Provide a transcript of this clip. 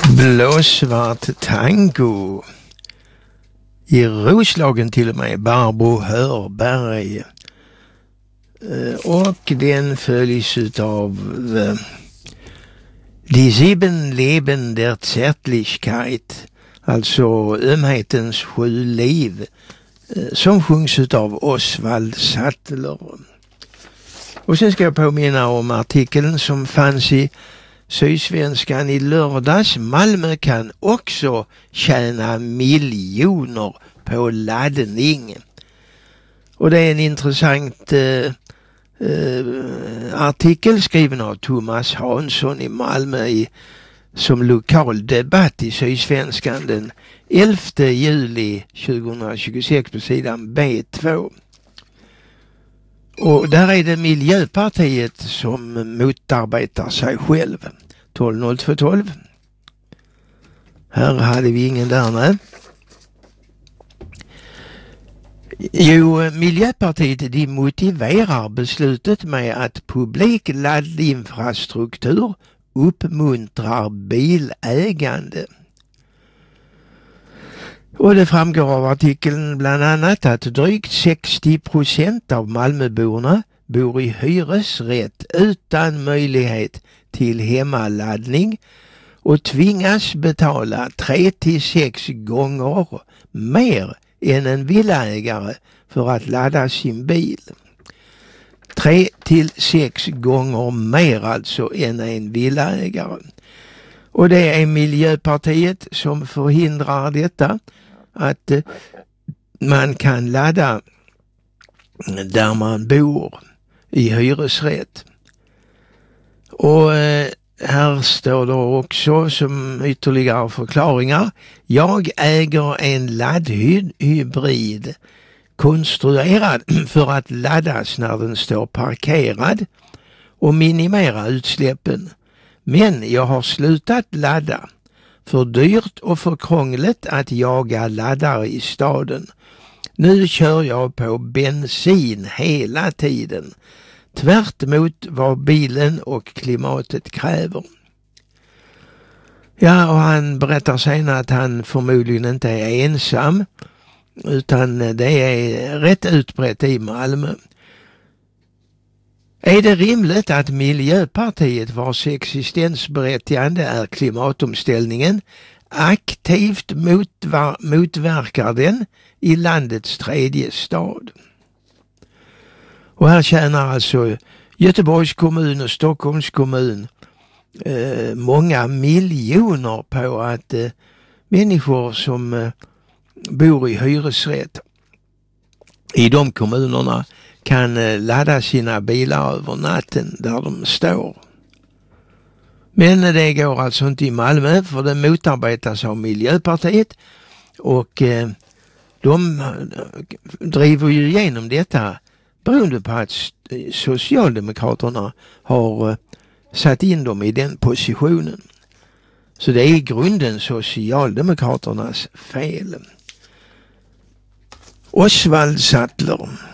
Blåsvart tango. I Roslagen till och med Barbro Hörberg. Och den följs av Die sieben Leben der Zärtlichkeit, alltså ömhetens 7 liv, som sjungs av Oswald Sattler. Och sen ska jag påminna om artikeln som fanns i Sydsvenskan i lördags. Malmö kan också tjäna miljoner på laddning. Och det är en intressant artikel skriven av Thomas Hansson i Malmö som lokal debatt i Sydsvenskan den 11 juli 2026 på sidan B2. Och där är det Miljöpartiet som motarbetar sig själv. 12.02.12. Här hade vi ingen där, nej. Jo, Miljöpartiet de motiverar beslutet med att publik laddinfrastruktur uppmuntrar bilägande. Och det framgår av artikeln bland annat att drygt 60% av Malmöborna bor i hyresrätt utan möjlighet till hemmaladdning och tvingas betala 3-6 gånger mer än en villaägare för att ladda sin bil. 3-6 gånger mer alltså än en villaägare. Och det är Miljöpartiet som förhindrar detta, att man kan ladda där man bor i hyresrätt. Och här står det också som ytterligare förklaringar: jag äger en laddhybrid konstruerad för att laddas när den står parkerad och minimera utsläppen. Men jag har slutat ladda. För dyrt och för krångligt att jaga laddare i staden. Nu kör jag på bensin hela tiden. Tvärt emot vad bilen och klimatet kräver. Ja, och han berättar senare att han förmodligen inte är ensam, utan det är rätt utbrett i Malmö. Är det rimligt att Miljöpartiet, vars existensberättigande är klimatomställningen, aktivt motverkar den i landets 3:e stad? Och här tjänar alltså Göteborgs kommun och Stockholms kommun många miljoner på att människor som bor i hyresrätt i de kommunerna kan ladda sina bilar över natten där de står. Men det går alltså inte i Malmö, för det motarbetas av Miljöpartiet, och de driver ju igenom detta beroende på att Socialdemokraterna har satt in dem i den positionen. Så det är i grunden Socialdemokraternas fel. Oswald Sattler.